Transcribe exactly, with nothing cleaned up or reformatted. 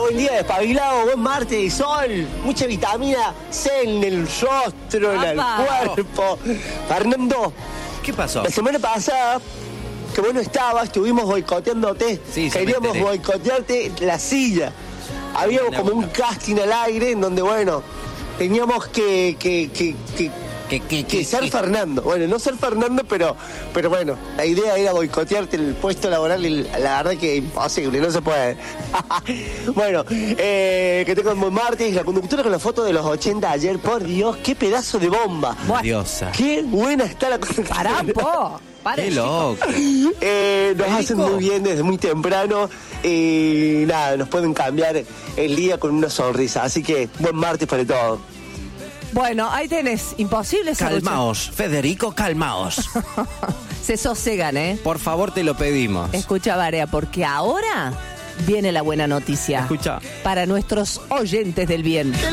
buen día, despabilado, buen martes de sol, mucha vitamina C en el rostro, en el cuerpo. Fernando, ¿qué pasó? La semana pasada, que vos no estabas, estuvimos boicoteándote. Sí, queríamos boicotearte la silla. Había Buena, como buena. un casting al aire en donde, bueno, teníamos que... que, que, que Que, que, que que, ser que. Fernando. Bueno, no ser Fernando, pero pero bueno, la idea era boicotearte el puesto laboral y la verdad que imposible, no se puede. Bueno, eh, que tengo un buen martes. La conductora con la foto de los ochenta ayer, por Dios, qué pedazo de bomba. Diosa. Qué buena está la conductora. Pará, po. Para, Qué chico. loco. Eh, nos Federico. hacen muy bien desde muy temprano y nada, nos pueden cambiar el día con una sonrisa. Así que buen martes para todos. Bueno, ahí tenés. Imposible ser Calmaos, Federico, calmaos. Se sosegan, ¿eh? Por favor, te lo pedimos. Escucha, Barea, porque ahora viene la buena noticia. Escucha. Para nuestros oyentes del bien.